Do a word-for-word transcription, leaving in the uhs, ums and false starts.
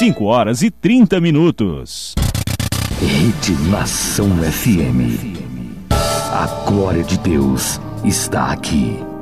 cinco horas e trinta minutos. Rede Nação F M. A glória de Deus está aqui.